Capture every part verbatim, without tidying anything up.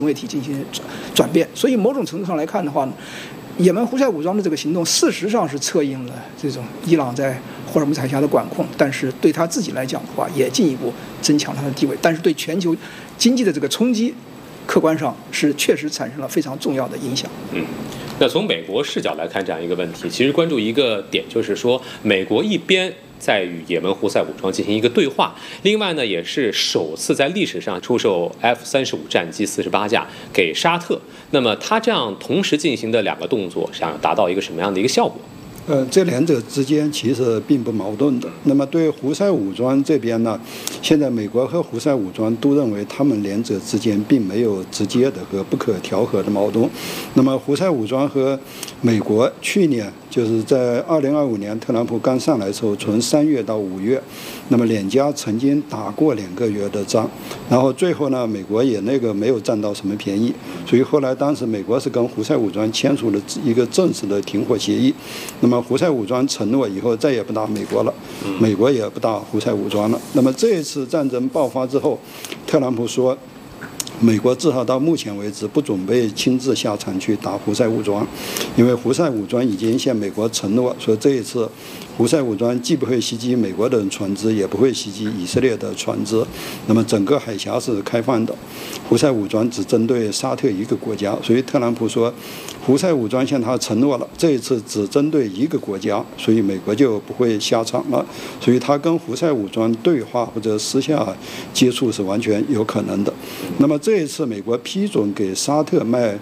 位体进行转变。所以某种程度上来看的话呢，也门胡塞武装的这个行动，事实上是策应了这种伊朗在霍尔木兹海峡的管控，但是对他自己来讲的话，也进一步增强他的地位。但是对全球经济的这个冲击，客观上是确实产生了非常重要的影响。 嗯。那从美国视角来看这样一个问题，其实关注一个点，就是说美国一边在与也门胡塞武装进行一个对话，另外呢也是首次在历史上出售 F 三十五战机四十八架给沙特。那么他这样同时进行的两个动作，想达到一个什么样的一个效果？ 呃，这两者之间其实并不矛盾的。那么对胡塞武装这边呢，现在美国和胡塞武装都认为他们两者之间并没有直接的和不可调和的矛盾。那么胡塞武装和美国去年就是在二零二五年特朗普刚上来的时候，从三月到五月，那么两家曾经打过两个月的仗，然后最后呢，美国也那个没有占到什么便宜，所以后来当时美国是跟胡塞武装签署了一个正式的停火协议。那么胡塞武装承诺以后再也不打美国了，美国也不打胡塞武装了。那么这一次战争爆发之后，特朗普说，美国至少到目前为止不准备亲自下场去打胡塞武装，因为胡塞武装已经向美国承诺说，这一次胡塞武装既不会袭击美国的船只，也不会袭击以色列的船只。那么整个海峡是开放的，胡塞武装只针对沙特一个国家，所以特朗普说，胡塞武装向他承诺了，这一次只针对一个国家，所以美国就不会下场了。所以他跟胡塞武装对话或者私下接触是完全有可能的。那么这一次美国批准给沙特卖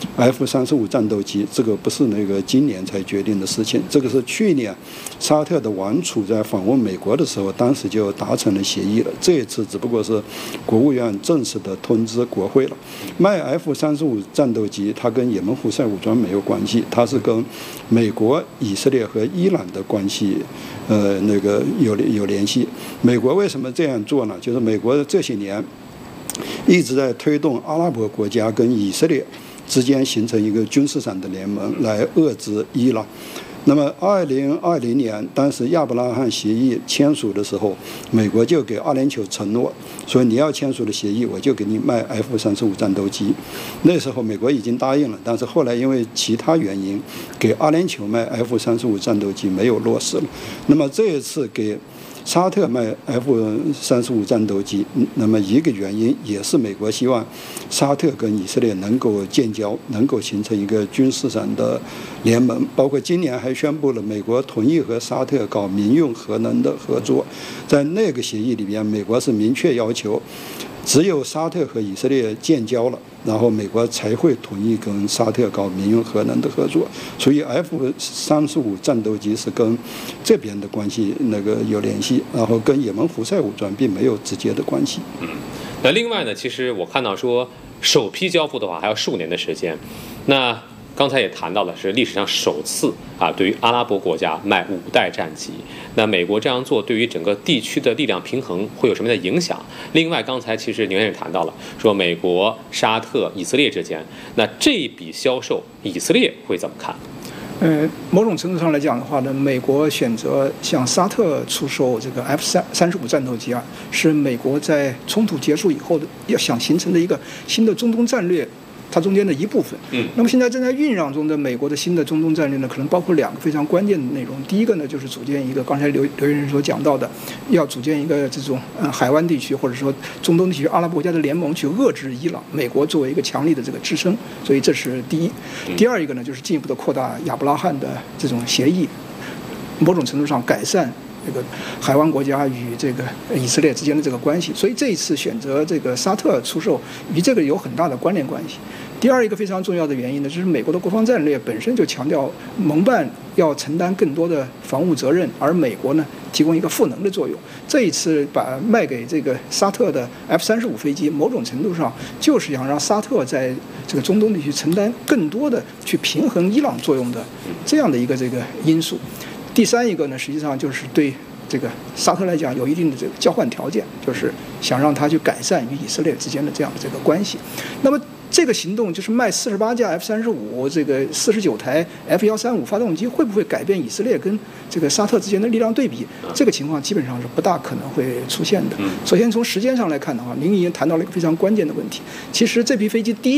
F 三十五战斗机，这个不是那个今年才决定的事情，这个是去年沙特的王储在访问美国的时候，当时就达成了协议了。这一次只不过是国务院正式的通知国会了。卖 F 三十五战斗机，它跟也门胡塞武装没有关系，它是跟美国、以色列和伊朗的关系，呃，那个有有联系。美国为什么这样做呢？就是美国这些年一直在推动阿拉伯国家跟以色列之间形成一个军事上的联盟，来遏制伊朗。那么二零二零年当时亚伯拉罕协议签署的时候，美国就给阿联酋承诺说，你要签署的协议我就给你卖 F 三十五战斗机。那时候美国已经答应了，但是后来因为其他原因，给阿联酋卖 F 三十五战斗机没有落实了。那么这一次给沙特卖 F 三十五战斗机，那么一个原因也是美国希望沙特跟以色列能够建交，能够形成一个军事上的联盟。包括今年还宣布了美国同意和沙特搞民用核能的合作，在那个协议里边，美国是明确要求，只有沙特和以色列建交了，然后美国才会同意跟沙特搞民用核能的合作。所以 F 三十五战斗机是跟这边的关系那个有联系，然后跟也门胡塞武装并没有直接的关系。 嗯，那另外呢，其实我看到说首批交付的话还要数年的时间，那刚才也谈到了是历史上首次啊，对于阿拉伯国家卖五代战机。那美国这样做对于整个地区的力量平衡会有什么样的影响？另外，刚才其实您也谈到了，说美国、沙特、以色列之间，那这笔销售，以色列会怎么看？ 呃，某种程度上来讲的话呢，美国选择向沙特出售这个 F 三三十五战斗机啊，是美国在冲突结束以后的要想形成的一个新的中东战略。它中间的一部分。嗯，那么现在正在酝酿中的美国的新的中东战略呢，可能包括两个非常关键的内容。第一个呢，就是组建一个刚才刘刘先生所讲到的，要组建一个这种呃海湾地区或者说中东地区阿拉伯国家的联盟，去遏制伊朗。美国作为一个强力的这个支撑，所以这是第一。第二一个呢，就是进一步的扩大亚伯拉罕的这种协议，某种程度上改善这个海湾国家与这个以色列之间的这个关系。所以这一次选择这个沙特出售，与这个有很大的关联关系。第二一个非常重要的原因呢，就是美国的国防战略本身就强调盟办要承担更多的防务责任，而美国呢提供一个赋能的作用。这一次把卖给这个沙特的 F 三十五飞机，某种程度上就是想让沙特在这个中东地区承担更多的去平衡伊朗作用的这样的一个这个因素。第三一个呢，实际上就是对这个沙特来讲有一定的这个交换条件，就是想让他去改善与以色列之间的这样的这个关系。那么这个行动就是卖四十八架 F 三十五，这个四十九台 F 一三五发动机，会不会改变以色列跟这个沙特之间的力量对比？这个情况基本上是不大可能会出现的。首先从时间上来看的话，您已经谈到了一个非常关键的问题。其实这批飞机第一